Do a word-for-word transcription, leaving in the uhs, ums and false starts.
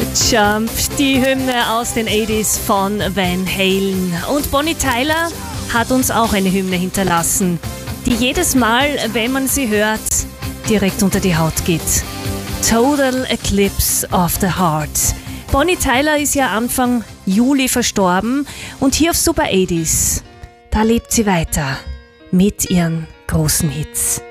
Jump, die Hymne aus den achtziger von Van Halen. Und Bonnie Tyler hat uns auch eine Hymne hinterlassen, die jedes Mal, wenn man sie hört, direkt unter die Haut geht. Total Eclipse of the Heart. Bonnie Tyler ist ja Anfang Juli verstorben und hier auf Super achtziger, da lebt sie weiter mit ihren großen Hits.